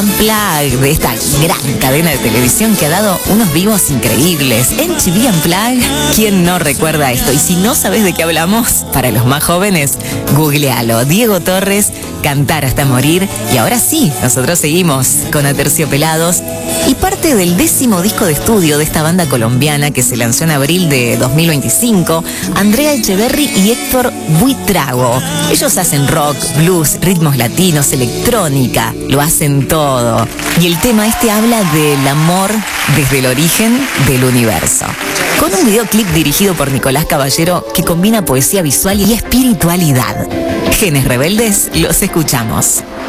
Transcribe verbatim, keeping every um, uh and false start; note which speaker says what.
Speaker 1: Unplugged, de esta gran cadena de televisión que ha dado unos vivos increíbles. M T V Unplugged, ¿quién no recuerda esto? Y si no sabes de qué hablamos, para los más jóvenes, googlealo. Diego Torres, Cantar hasta morir. Y ahora sí, nosotros seguimos con Aterciopelados y parte del décimo disco de estudio de esta banda colombiana que se lanzó en abril de dos mil veinticinco, Andrea Echeverry y Héctor Buitrago. Ellos hacen rock, blues, ritmos latinos, electrónica, lo hacen todo. Y el tema este habla del amor desde el origen del universo. Con un videoclip dirigido por Nicolás Caballero que combina poesía visual y espiritualidad. Genes Rebeldes, los escuchamos.